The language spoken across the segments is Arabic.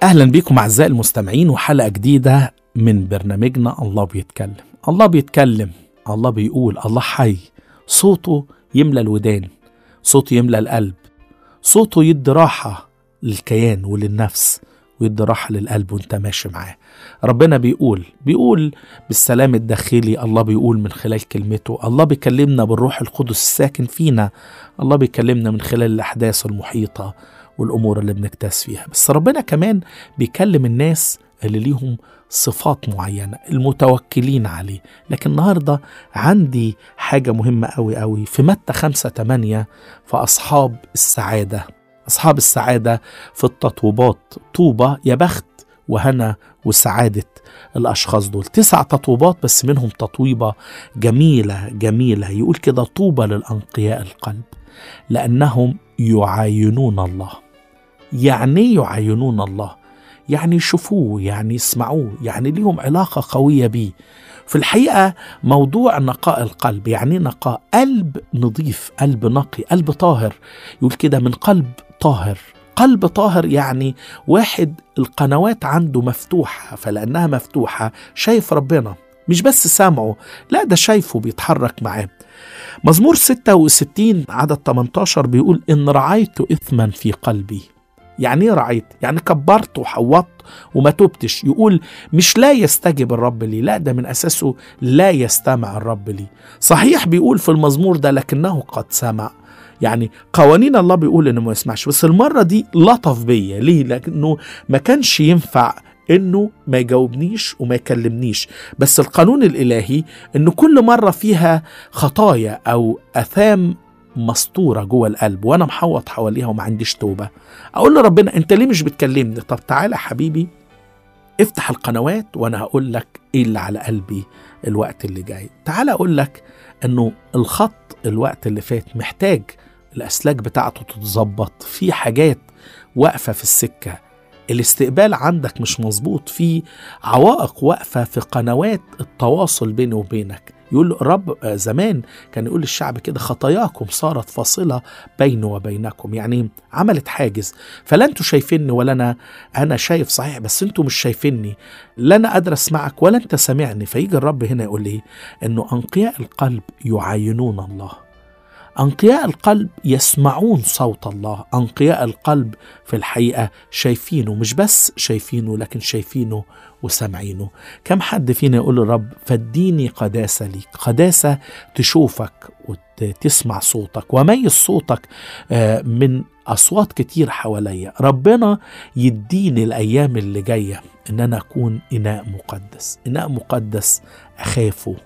أهلا بكم أعزائي المستمعين وحلقة جديدة من برنامجنا الله بيتكلم. الله بيتكلم، الله بيقول، الله حي، صوته يملى الودان، صوته يملى القلب، صوته يدي راحة للكيان وللنفس ويدي راحة للقلب وانت ماشي معاه. ربنا بيقول بالسلام الداخلي، الله بيقول من خلال كلمته، الله بيكلمنا بالروح القدس الساكن فينا، الله بيكلمنا من خلال الأحداث المحيطة والأمور اللي بنكتاس فيها. بس ربنا كمان بيكلم الناس اللي ليهم صفات معينة، المتوكلين عليه. لكن النهاردة عندي حاجة مهمة قوي في متى 5:8 فأصحاب السعادة. أصحاب السعادة في التطويبات، طوبة يا بخت وهنا وسعادة الأشخاص دول. 9 تطويبات بس منهم تطويبة جميلة يقول كده: طوبى للأنقياء القلب لأنهم يعاينون الله. يعني يعاينون الله، يعني يشوفوه، يعني يسمعوه، يعني ليهم علاقة قوية بيه. في الحقيقة موضوع نقاء القلب، يعني نقاء قلب نظيف، قلب نقي، قلب طاهر. يقول كده من قلب طاهر. قلب طاهر يعني واحد القنوات عنده مفتوحة، فلأنها مفتوحة شايف ربنا، مش بس سامعه، لا ده شايفه بيتحرك معاه. مزمور 66 عدد 18 بيقول: إن رعيت إثما في قلبي. يعني ايه رعيت؟ يعني كبرت وحوطت وما تبتش. يقول مش لا يستجب الرب لي، لا ده من أساسه لا يستمع الرب لي. صحيح بيقول في المزمور ده لكنه قد سمع، يعني قوانين الله بيقول إنه ما يسمعش، بس المرة دي لطف بيا. ليه؟ لأنه ما كانش ينفع إنه ما يجاوبنيش وما يكلمنيش، بس القانون الإلهي إنه كل مرة فيها خطايا أو أثام مسطورة جوه القلب وأنا محوط حواليها وما عنديش توبة، أقول له ربنا أنت ليه مش بتكلمني؟ طب تعالى حبيبي افتح القنوات وأنا هقول لك إيه اللي على قلبي الوقت اللي جاي. تعالى أقول لك إنه الخط الوقت اللي فات محتاج الأسلاك بتاعته تتظبط، في حاجات واقفة في السكة، الاستقبال عندك مش مظبوط، في عوائق واقفة في قنوات التواصل بيني وبينك. يقول الرب زمان كان يقول للشعب كده: خطاياكم صارت فاصلة بيني وبينكم، يعني عملت حاجز، فلا انتوا شايفيني ولا أنا شايف صحيح، بس انتوا مش شايفيني، لا أنا قادر أسمعك ولا انت سامعني. فيجي الرب هنا يقول لي أنه أنقياء القلب يعاينون الله، أنقياء القلب يسمعون صوت الله، أنقياء القلب في الحقيقة شايفينه، مش بس شايفينه لكن شايفينه وسمعينه. كم حد فينا يقول للرب فاديني قداسة ليك، قداسة تشوفك وتسمع صوتك وميز صوتك من أصوات كتير حواليا. ربنا يديني الأيام اللي جاية إن أنا أكون إناء مقدس، إناء مقدس أخافه.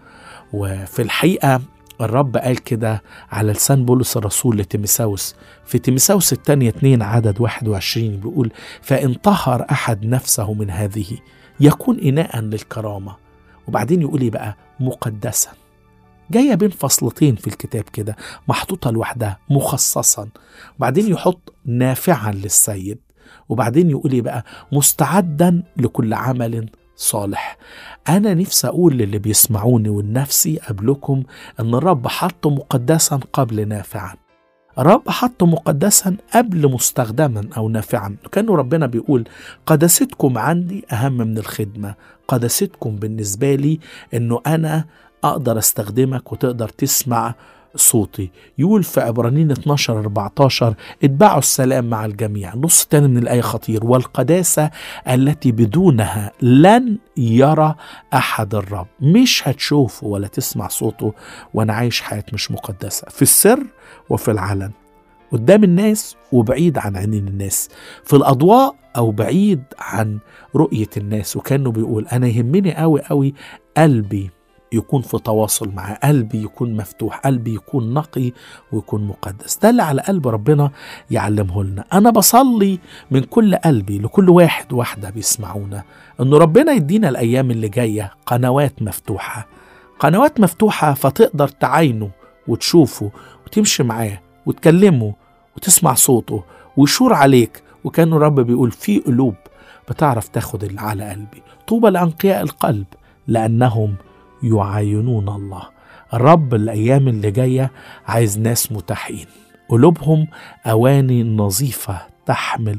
وفي الحقيقة الرب قال كده على لسان بولس الرسول لتيموثاوس في تيموثاوس الثانية 2 عدد 21 بيقول: فإن طهر أحد نفسه من هذه يكون إناء للكرامة. وبعدين يقول لي بقى مقدسا، جاية بين فصلتين في الكتاب كده، محطوطة لوحدها مخصصا، وبعدين يحط نافعا للسيد، وبعدين يقول لي بقى مستعدا لكل عمل صالح. أنا نفسي أقول للي بيسمعوني والنفسي قبلكم أن الرب حطه مقدسا قبل نافعا، الرب حطه مقدسا قبل مستخدما أو نافعا. كانوا ربنا بيقول قداستكم عندي أهم من الخدمة، قداستكم بالنسبة لي أنه أنا أقدر أستخدمك وتقدر تسمع صوتي. يقول في عبرانيين 12-14: اتبعوا السلام مع الجميع. نص تاني من الآية خطير: والقداسة التي بدونها لن يرى أحد الرب. مش هتشوفه ولا تسمع صوته وأنا عايش حياة مش مقدسة، في السر وفي العلن، قدام الناس وبعيد عن عينين الناس، في الأضواء أو بعيد عن رؤية الناس. وكانوا بيقول أنا يهمني قوي قلبي يكون في تواصل معه، قلبي يكون مفتوح، قلبي يكون نقي ويكون مقدس. ده اللي على قلب ربنا يعلمه لنا. أنا بصلي من كل قلبي لكل واحد واحدة بيسمعونا أنه ربنا يدينا الأيام اللي جاية قنوات مفتوحة، قنوات مفتوحة فتقدر تعينه وتشوفه وتمشي معاه وتكلمه وتسمع صوته ويشور عليك. وكان الرب بيقول في قلوب بتعرف تاخد اللي على قلبي. طوبى لأنقياء القلب لأنهم يعاينون الله. الرب الأيام اللي جاية عايز ناس متاحين، قلوبهم أواني نظيفة تحمل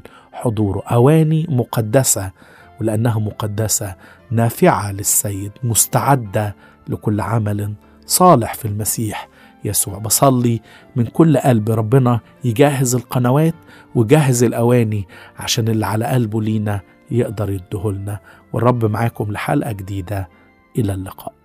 حضوره، أواني مقدسة، ولأنها مقدسة نافعة للسيد، مستعدة لكل عمل صالح في المسيح يسوع. بصلي من كل قلب ربنا يجهز القنوات ويجهز الأواني عشان اللي على قلبه لينا يقدر يدهلنا. والرب معاكم لحلقة جديدة. إلى اللقاء.